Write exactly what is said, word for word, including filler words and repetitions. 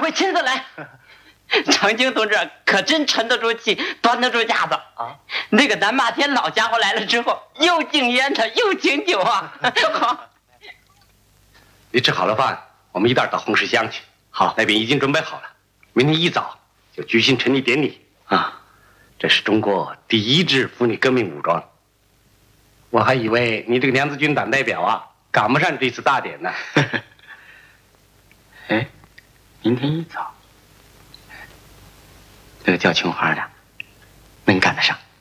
会亲自来。长青同志可真沉得住气，端得住架子啊！那个南霸天老家伙来了之后，又敬烟的，又敬酒啊！好， 你吃好了饭，我们一道到红石乡去。 好， 那边已经准备好了，明天一早就举行成立典礼啊！这是中国第一支妇女革命武装。我还以为你这个娘子军党代表啊，赶不上这次大典呢。 哎，明天一早。这个叫琼花的，能赶得上。